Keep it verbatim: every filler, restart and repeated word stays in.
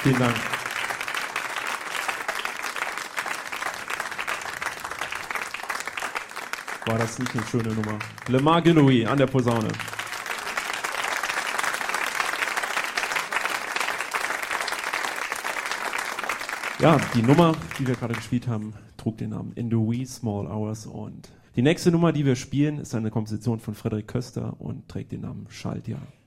Vielen Dank. War das nicht eine schöne Nummer? Lemar Gillowy an der Posaune. Ja, die Nummer, die wir gerade gespielt haben, trug den Namen In the Wee Small Hours. Und die nächste Nummer, die wir spielen, ist eine Komposition von Frederik Köster und trägt den Namen Schaltjahr.